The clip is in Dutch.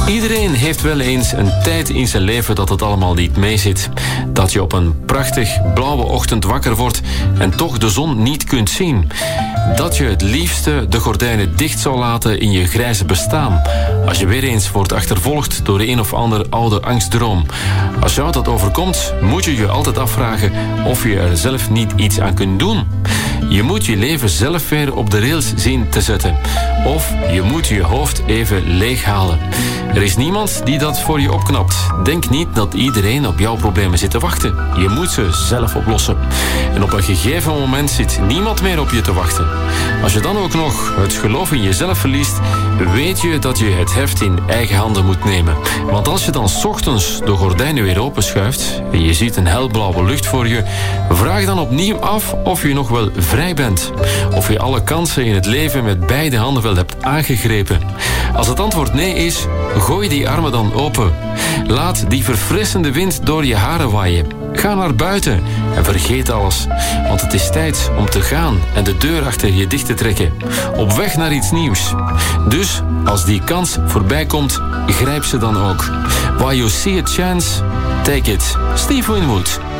Iedereen heeft wel eens een tijd in zijn leven dat het allemaal niet meezit. Dat je op een prachtig blauwe ochtend wakker wordt en toch de zon niet kunt zien. Dat je het liefste de gordijnen dicht zou laten in je grijze bestaan. Als je weer eens wordt achtervolgd door een of ander oude angstdroom. Als jou dat overkomt, moet je je altijd afvragen of je er zelf niet iets aan kunt doen. Je moet je leven zelf weer op de rails zien te zetten. Of je moet je hoofd even leeghalen. Er is niemand die dat voor je opknapt. Denk niet dat iedereen op jouw problemen zit te wachten. Je moet ze zelf oplossen. En op een gegeven moment zit niemand meer op je te wachten. Als je dan ook nog het geloof in jezelf verliest, weet je dat je het heft in eigen handen moet nemen. Want als je dan 's ochtends de gordijnen weer openschuift en je ziet een helblauwe lucht voor je, vraag dan opnieuw af of je nog wel vrij bent. Of je alle kansen in het leven met beide handen wel hebt aangegrepen. Als het antwoord nee is, gooi die armen dan open. Laat die verfrissende wind door je haren waaien. Ga naar buiten en vergeet alles. Want het is tijd om te gaan en de deur achter je dicht te trekken. Op weg naar iets nieuws. Dus als die kans voorbij komt, grijp ze dan ook. While you see a chance, take it. Steve Winwood.